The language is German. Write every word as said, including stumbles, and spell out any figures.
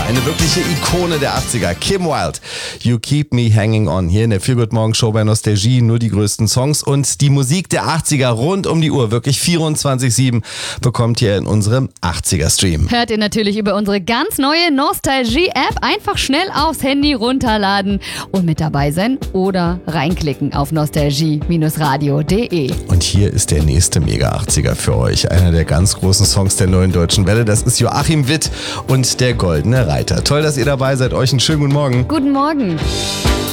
eine wirkliche Ikone der achtziger. Kim Wilde, You Keep Me Hanging On. Hier in der Feel Good Morgen Show bei Nostalgie. Nur die größten Songs und die Musik der achtziger rund um die Uhr. Wirklich vierundzwanzig sieben bekommt ihr in unserem achtziger-Stream. Hört ihr natürlich über unsere ganz neue Nostalgie-App. Einfach schnell aufs Handy runterladen und mit dabei sein oder reinklicken auf nostalgie radio punkt de. Und hier ist der nächste Mega-achtziger für euch. Einer der ganz großen Songs der neuen deutschen Welle. Das ist Joachim Witt und der Goldene Reiter. Toll, dass ihr dabei seid. Euch einen schönen guten Morgen. Guten Morgen.